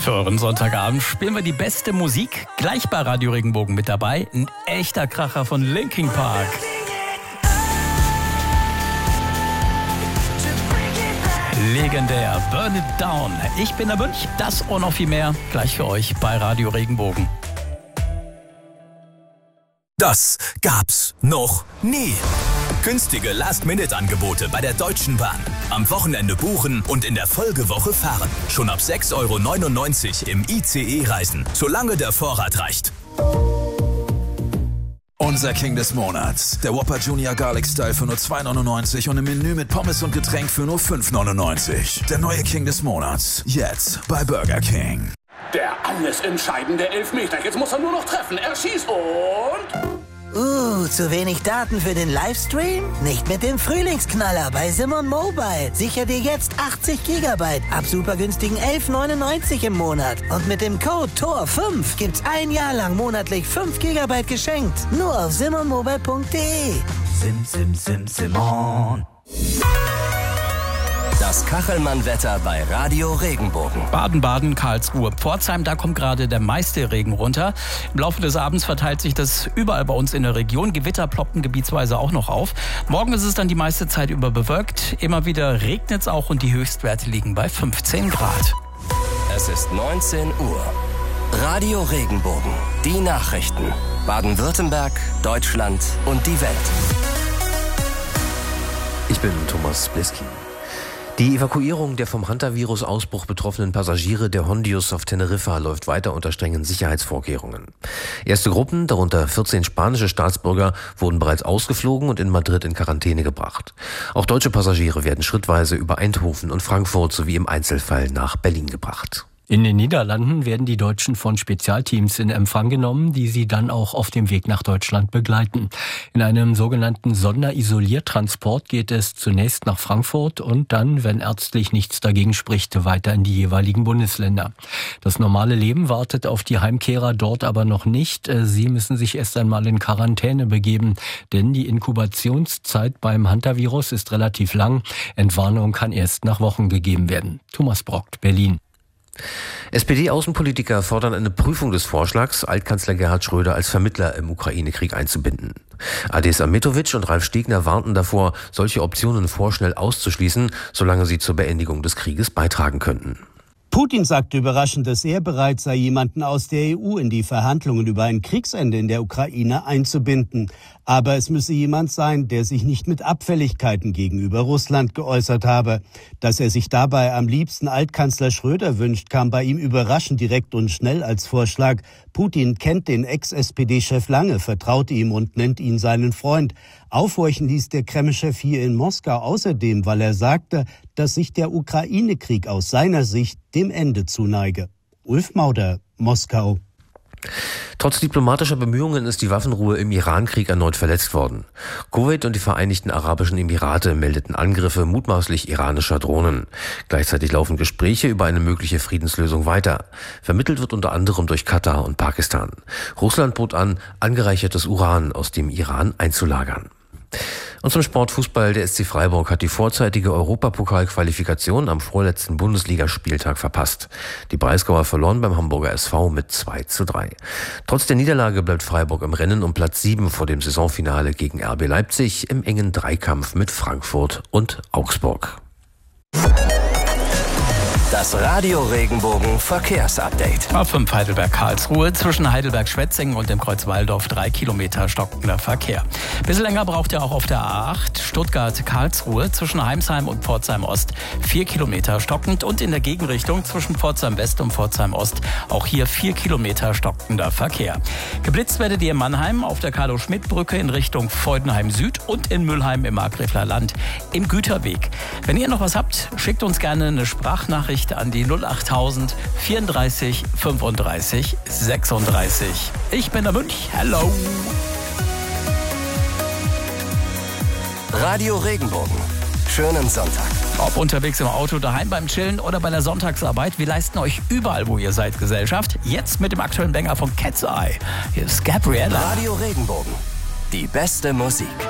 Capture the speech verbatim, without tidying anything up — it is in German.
Für euren Sonntagabend spielen wir die beste Musik. Gleich bei Radio Regenbogen mit dabei. Ein echter Kracher von Linkin Park. Legendär, Burn It Down. Ich bin der Mönch, das und noch viel mehr gleich für euch bei Radio Regenbogen. Das gab's noch nie. Günstige Last-Minute-Angebote bei der Deutschen Bahn. Am Wochenende buchen und in der Folgewoche fahren. Schon ab sechs Euro neunundneunzig im I C E reisen, solange der Vorrat reicht. Unser King des Monats. Der Whopper Junior Garlic Style für nur zwei neunundneunzig und im Menü mit Pommes und Getränk für nur fünf neunundneunzig. Der neue King des Monats. Jetzt bei Burger King. Der alles entscheidende Elfmeter. Jetzt muss er nur noch treffen. Er schießt und... Uh, zu wenig Daten für den Livestream? Nicht mit dem Frühlingsknaller bei Simon Mobile. Sicher dir jetzt achtzig Gigabyte ab super günstigen elf neunundneunzig im Monat. Und mit dem Code T O R fünf gibt's ein Jahr lang monatlich fünf Gigabyte geschenkt. Nur auf simon mobile punkt de. Sim, sim, sim, Simon. Das Kachelmann-Wetter bei Radio Regenbogen. Baden-Baden, Karlsruhe, Pforzheim, da kommt gerade der meiste Regen runter. Im Laufe des Abends verteilt sich das überall bei uns in der Region. Gewitter ploppen gebietsweise auch noch auf. Morgen ist es dann die meiste Zeit über bewölkt. Immer wieder regnet es auch und die Höchstwerte liegen bei fünfzehn Grad. Es ist neunzehn Uhr. Radio Regenbogen. Die Nachrichten. Baden-Württemberg, Deutschland und die Welt. Ich bin Thomas Bleski. Die Evakuierung der vom Hantavirus-Ausbruch betroffenen Passagiere der Hondius auf Teneriffa läuft weiter unter strengen Sicherheitsvorkehrungen. Erste Gruppen, darunter vierzehn spanische Staatsbürger, wurden bereits ausgeflogen und in Madrid in Quarantäne gebracht. Auch deutsche Passagiere werden schrittweise über Eindhoven und Frankfurt sowie im Einzelfall nach Berlin gebracht. In den Niederlanden werden die Deutschen von Spezialteams in Empfang genommen, die sie dann auch auf dem Weg nach Deutschland begleiten. In einem sogenannten Sonderisoliertransport geht es zunächst nach Frankfurt und dann, wenn ärztlich nichts dagegen spricht, weiter in die jeweiligen Bundesländer. Das normale Leben wartet auf die Heimkehrer dort aber noch nicht. Sie müssen sich erst einmal in Quarantäne begeben, denn die Inkubationszeit beim Hantavirus ist relativ lang. Entwarnung kann erst nach Wochen gegeben werden. Thomas Brockt, Berlin. S P D-Außenpolitiker fordern eine Prüfung des Vorschlags, Altkanzler Gerhard Schröder als Vermittler im Ukraine-Krieg einzubinden. Adis Ametovic und Ralf Stegner warnten davor, solche Optionen vorschnell auszuschließen, solange sie zur Beendigung des Krieges beitragen könnten. Putin sagte überraschend, dass er bereit sei, jemanden aus der E U in die Verhandlungen über ein Kriegsende in der Ukraine einzubinden. Aber es müsse jemand sein, der sich nicht mit Abfälligkeiten gegenüber Russland geäußert habe. Dass er sich dabei am liebsten Altkanzler Schröder wünscht, kam bei ihm überraschend direkt und schnell als Vorschlag. Putin kennt den Ex-S P D-Chef lange, vertraute ihm und nennt ihn seinen Freund. Aufhorchen ließ der Kreml-Chef hier in Moskau außerdem, weil er sagte, dass sich der Ukraine-Krieg aus seiner Sicht dem Ende zuneige. Ulf Mauder, Moskau. Trotz diplomatischer Bemühungen ist die Waffenruhe im Iran-Krieg erneut verletzt worden. Kuwait und die Vereinigten Arabischen Emirate meldeten Angriffe mutmaßlich iranischer Drohnen. Gleichzeitig laufen Gespräche über eine mögliche Friedenslösung weiter. Vermittelt wird unter anderem durch Katar und Pakistan. Russland bot an, angereichertes Uran aus dem Iran einzulagern. Und zum Sportfußball, der S C Freiburg hat die vorzeitige Europapokalqualifikation am vorletzten Bundesligaspieltag verpasst. Die Breisgauer verloren beim Hamburger S V mit zwei zu drei. Trotz der Niederlage bleibt Freiburg im Rennen um Platz sieben vor dem Saisonfinale gegen R B Leipzig im engen Dreikampf mit Frankfurt und Augsburg. Das Radio Regenbogen Verkehrsupdate. A fünf Heidelberg-Karlsruhe zwischen Heidelberg-Schwetzingen und dem Kreuz Walldorf drei Kilometer stockender Verkehr. Bisschen länger braucht ihr auch auf der A acht Stuttgart-Karlsruhe zwischen Heimsheim und Pforzheim-Ost vier Kilometer stockend und in der Gegenrichtung zwischen Pforzheim-West und Pforzheim-Ost auch hier vier Kilometer stockender Verkehr. Geblitzt werdet ihr in Mannheim auf der Carlo-Schmidt-Brücke in Richtung Freudenheim-Süd und in Mülheim im Markgräfler Land im Güterweg. Wenn ihr noch was habt, schickt uns gerne eine Sprachnachricht an die null achttausend vierunddreißig fünfunddreißig sechsunddreißig. Ich bin der Mönch. Hello. Radio Regenbogen. Schönen Sonntag. Ob unterwegs im Auto, daheim beim Chillen oder bei der Sonntagsarbeit, wir leisten euch überall, wo ihr seid, Gesellschaft. Jetzt mit dem aktuellen Banger von Cat's Eye. Hier ist Gabriella. Radio Regenbogen. Die beste Musik.